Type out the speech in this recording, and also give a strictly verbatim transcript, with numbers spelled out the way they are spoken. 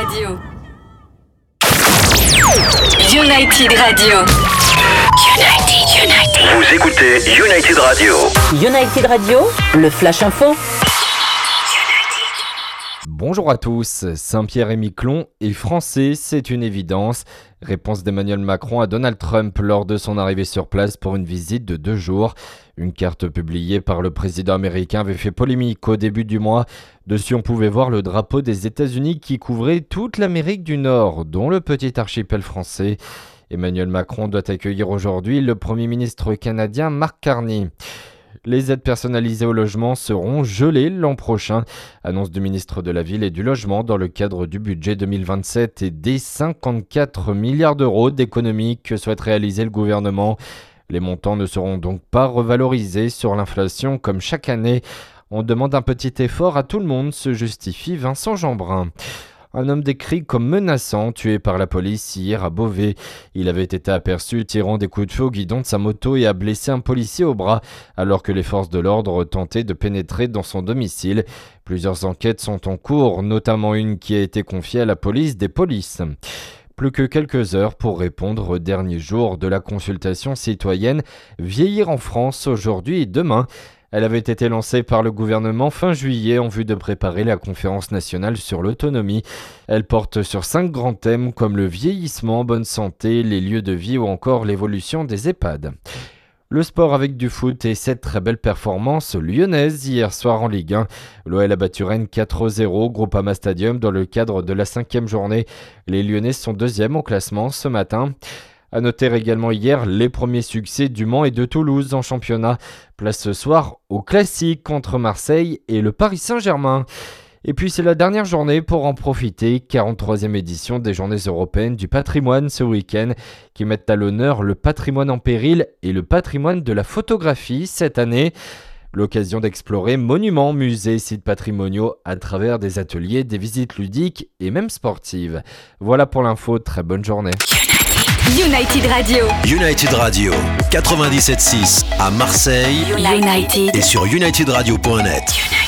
Radio. United Radio. United, United. Vous écoutez United Radio. United Radio, le Flash Info. Bonjour à tous, Saint-Pierre-et-Miquelon est français, c'est une évidence. Réponse d'Emmanuel Macron à Donald Trump lors de son arrivée sur place pour une visite de deux jours. Une carte publiée par le président américain avait fait polémique au début du mois. Dessus, on pouvait voir le drapeau des États-Unis qui couvrait toute l'Amérique du Nord, dont le petit archipel français. Emmanuel Macron doit accueillir aujourd'hui le Premier ministre canadien Mark Carney. Les aides personnalisées au logement seront gelées l'an prochain, annonce du ministre de la Ville et du Logement dans le cadre du budget deux mille vingt-sept et des cinquante-quatre milliards d'euros d'économies que souhaite réaliser le gouvernement. Les montants ne seront donc pas revalorisés sur l'inflation comme chaque année. On demande un petit effort à tout le monde, se justifie Vincent Jeanbrun. Un homme décrit comme menaçant, tué par la police hier à Beauvais. Il avait été aperçu tirant des coups de feu au guidon de sa moto et a blessé un policier au bras, alors que les forces de l'ordre tentaient de pénétrer dans son domicile. Plusieurs enquêtes sont en cours, notamment une qui a été confiée à la police des polices. Plus que quelques heures pour répondre au dernier jour de la consultation citoyenne Vieillir en France aujourd'hui et demain. Elle avait été lancée par le gouvernement fin juillet en vue de préparer la conférence nationale sur l'autonomie. Elle porte sur cinq grands thèmes comme le vieillissement, bonne santé, les lieux de vie ou encore l'évolution des EHPAD. Le sport avec du foot et cette très belle performance lyonnaise hier soir en Ligue un. L'O L a battu Rennes quatre zéro au Groupama Stadium dans le cadre de la cinquième journée. Les Lyonnais sont deuxièmes au classement ce matin. À noter également hier les premiers succès du Mans et de Toulouse en championnat. Place ce soir au classique contre Marseille et le Paris Saint-Germain. Et puis c'est la dernière journée pour en profiter, quarante-troisième édition des Journées européennes du patrimoine ce week-end, qui mettent à l'honneur le patrimoine en péril et le patrimoine de la photographie cette année. L'occasion d'explorer monuments, musées, sites patrimoniaux à travers des ateliers, des visites ludiques et même sportives. Voilà pour l'info, très bonne journée. United Radio. United Radio, quatre-vingt-dix-sept virgule six à Marseille United. et sur united radio point net.